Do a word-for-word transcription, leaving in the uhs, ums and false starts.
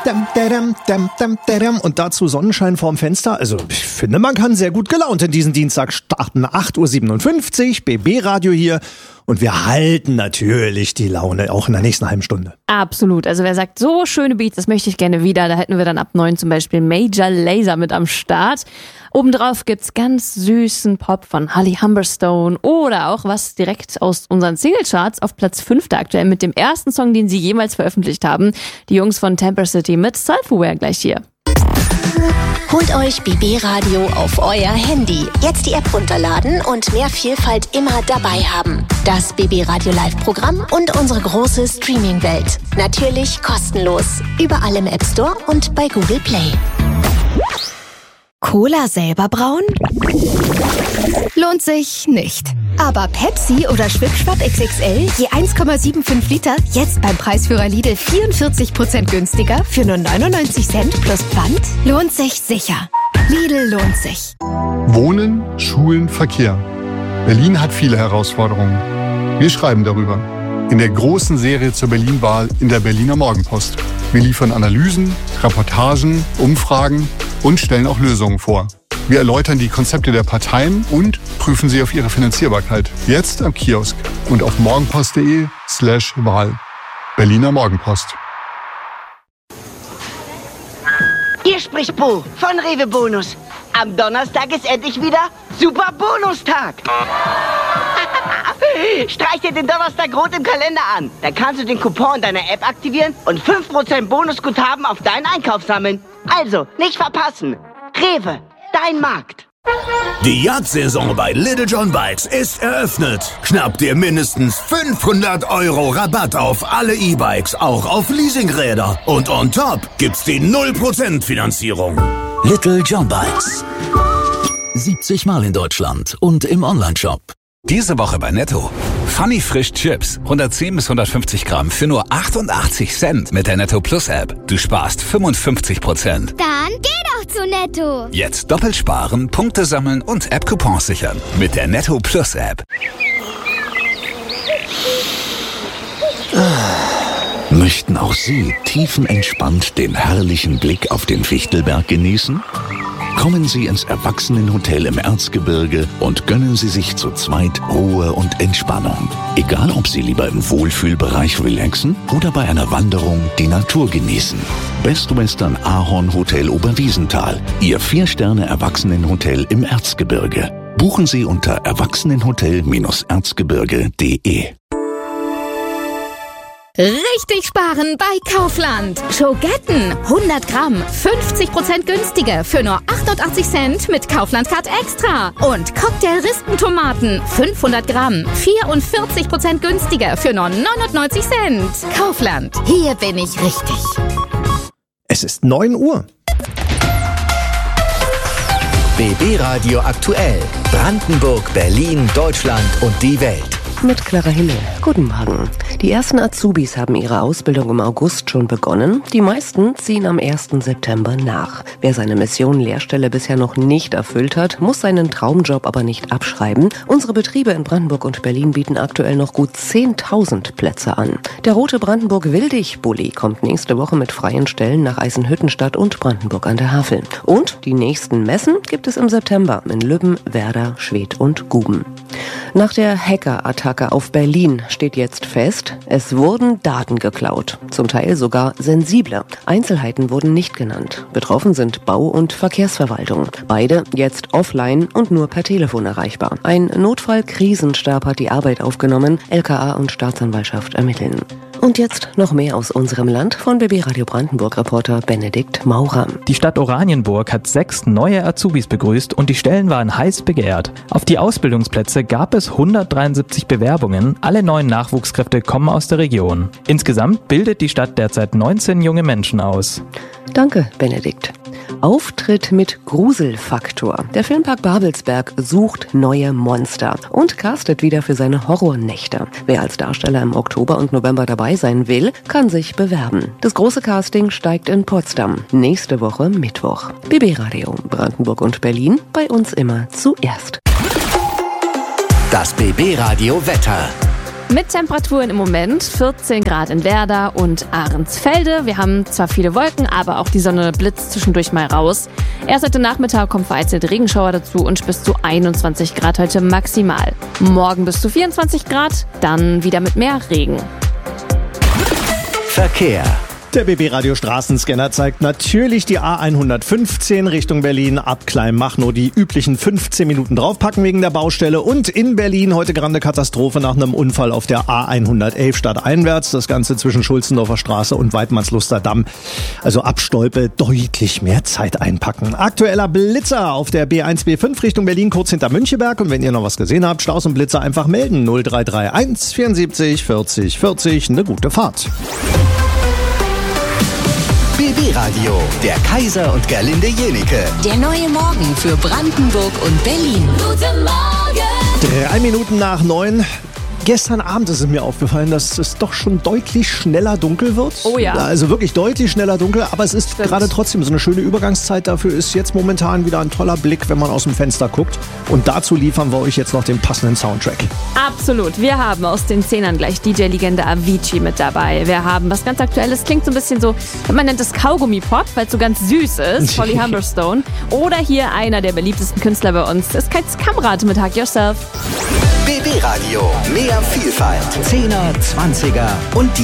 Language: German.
Und dazu Sonnenschein vorm Fenster. Also ich finde, man kann sehr gut gelaunt in diesen Dienstag starten. acht Uhr siebenundfünfzig, B B-Radio hier. Und wir halten natürlich die Laune auch in der nächsten halben Stunde. Absolut. Also wer sagt, so schöne Beats, das möchte ich gerne wieder. Da hätten wir dann ab neun zum Beispiel Major Lazer mit am Start. Obendrauf gibt's ganz süßen Pop von Holly Humberstone oder auch was direkt aus unseren Singlecharts auf Platz fünf da aktuell mit dem ersten Song, den sie jemals veröffentlicht haben. Die Jungs von Temper City mit Self-Aware gleich hier. Holt euch B B Radio auf euer Handy. Jetzt die App runterladen und mehr Vielfalt immer dabei haben. Das B B Radio Live-Programm und unsere große Streaming-Welt. Natürlich kostenlos. Überall im App Store und bei Google Play. Cola selber brauen? Lohnt sich nicht. Aber Pepsi oder Schwipschwapp X X L je eins Komma fünfundsiebzig Liter jetzt beim Preisführer Lidl vierundvierzig Prozent günstiger für nur neunundneunzig Cent plus Pfand? Lohnt sich sicher. Lidl lohnt sich. Wohnen, Schulen, Verkehr. Berlin hat viele Herausforderungen. Wir schreiben darüber. In der großen Serie zur Berlin-Wahl in der Berliner Morgenpost. Wir liefern Analysen, Reportagen, Umfragen und stellen auch Lösungen vor. Wir erläutern die Konzepte der Parteien und prüfen sie auf ihre Finanzierbarkeit. Jetzt am Kiosk und auf morgenpost.de slash Wahl. Berliner Morgenpost. Hier spricht Bo von Rewe Bonus. Am Donnerstag ist endlich wieder Super Bonustag. Streich dir den Donnerstag rot im Kalender an. Dann kannst du den Coupon in deiner App aktivieren und fünf Prozent Bonusguthaben auf deinen Einkauf sammeln. Also, nicht verpassen. Rewe, dein Markt. Die Jagdsaison bei Little John Bikes ist eröffnet. Schnapp dir mindestens fünfhundert Euro Rabatt auf alle E-Bikes, auch auf Leasingräder. Und on top gibt's die null Prozent Finanzierung. Little John Bikes. siebzig Mal in Deutschland und im Onlineshop. Diese Woche bei Netto. Funny Frisch Chips. hundertzehn bis hundertfünfzig Gramm für nur achtundachtzig Cent mit der Netto Plus App. Du sparst fünfundfünfzig Prozent. Dann geh doch zu Netto. Jetzt doppelt sparen, Punkte sammeln und App-Coupons sichern. Mit der Netto Plus App. Möchten auch Sie tiefenentspannt den herrlichen Blick auf den Fichtelberg genießen? Kommen Sie ins Erwachsenenhotel im Erzgebirge und gönnen Sie sich zu zweit Ruhe und Entspannung. Egal, ob Sie lieber im Wohlfühlbereich relaxen oder bei einer Wanderung die Natur genießen. Best Western Ahorn Hotel Oberwiesenthal, Ihr Vier-Sterne-Erwachsenenhotel im Erzgebirge. Buchen Sie unter erwachsenenhotel erzgebirge punkt de. Richtig sparen bei Kaufland. Schogetten, hundert Gramm, fünfzig Prozent günstiger für nur achtundachtzig Cent mit Kaufland Card Extra. Und Cocktail-Rispentomaten, fünfhundert Gramm, vierundvierzig Prozent günstiger für nur neunundneunzig Cent. Kaufland, hier bin ich richtig. Es ist neun Uhr. B B Radio aktuell. Brandenburg, Berlin, Deutschland und die Welt. Mit Clara Himmel. Guten Morgen. Die ersten Azubis haben ihre Ausbildung im August schon begonnen. Die meisten ziehen am ersten September nach. Wer seine Mission Lehrstelle bisher noch nicht erfüllt hat, muss seinen Traumjob aber nicht abschreiben. Unsere Betriebe in Brandenburg und Berlin bieten aktuell noch gut zehntausend Plätze an. Der rote Brandenburg-Wildig-Bulli kommt nächste Woche mit freien Stellen nach Eisenhüttenstadt und Brandenburg an der Havel. Und die nächsten Messen gibt es im September in Lübben, Werder, Schwedt und Guben. Nach der Hacker-Attacke auf Berlin steht jetzt fest, es wurden Daten geklaut. Zum Teil sogar sensible. Einzelheiten wurden nicht genannt. Betroffen sind Bau- und Verkehrsverwaltung. Beide jetzt offline und nur per Telefon erreichbar. Ein Notfall-Krisenstab hat die Arbeit aufgenommen. L K A und Staatsanwaltschaft ermitteln. Und jetzt noch mehr aus unserem Land von B B Radio Brandenburg-Reporter Benedikt Maurer. Die Stadt Oranienburg hat sechs neue Azubis begrüßt und die Stellen waren heiß begehrt. Auf die Ausbildungsplätze gab es hundertdreiundsiebzig Bewerbungen. Alle neuen Nachwuchskräfte kommen aus der Region. Insgesamt bildet die Stadt derzeit neunzehn junge Menschen aus. Danke, Benedikt. Auftritt mit Gruselfaktor. Der Filmpark Babelsberg sucht neue Monster und castet wieder für seine Horrornächte. Wer als Darsteller im Oktober und November dabei sein will, kann sich bewerben. Das große Casting steigt in Potsdam. Nächste Woche Mittwoch. B B Radio Brandenburg und Berlin, bei uns immer zuerst. Das B B Radio Wetter. Mit Temperaturen im Moment vierzehn Grad in Werder und Ahrensfelde. Wir haben zwar viele Wolken, aber auch die Sonne blitzt zwischendurch mal raus. Erst heute Nachmittag kommen vereinzelte Regenschauer dazu und bis zu einundzwanzig Grad heute maximal. Morgen bis zu vierundzwanzig Grad, dann wieder mit mehr Regen. Verkehr. Der B B-Radio Straßenscanner zeigt natürlich die A hundertfünfzehn Richtung Berlin ab Kleinmachnow. Die üblichen fünfzehn Minuten draufpacken wegen der Baustelle. Und in Berlin heute grande Katastrophe nach einem Unfall auf der A hundertelf stadteinwärts. Das Ganze zwischen Schulzendorfer Straße und Weidmannsluster Damm. Also ab Stolpe deutlich mehr Zeit einpacken. Aktueller Blitzer auf der B eins B fünf Richtung Berlin, kurz hinter Müncheberg. Und wenn ihr noch was gesehen habt, Staus und Blitzer einfach melden. null drei drei eins vierundsiebzig vierzig vierzig. Eine gute Fahrt. B B-Radio, der Kaiser und Gerlinde Jenike. Der neue Morgen für Brandenburg und Berlin. Guten Morgen! Drei Minuten nach neun. Gestern Abend ist es mir aufgefallen, dass es doch schon deutlich schneller dunkel wird. Oh ja. Also wirklich deutlich schneller dunkel, aber es ist gerade trotzdem so eine schöne Übergangszeit. Dafür ist jetzt momentan wieder ein toller Blick, wenn man aus dem Fenster guckt. Und dazu liefern wir euch jetzt noch den passenden Soundtrack. Absolut. Wir haben aus den Zehnern gleich D J-Legende Avicii mit dabei. Wir haben was ganz Aktuelles, klingt so ein bisschen so, man nennt es Kaugummi-Pop, weil es so ganz süß ist, Holly Humberstone. Oder hier einer der beliebtesten Künstler bei uns, ist Keitz Kamrat mit Hug Yourself. B B-Radio, mehr Vielfalt. Zehner, Zwanziger und die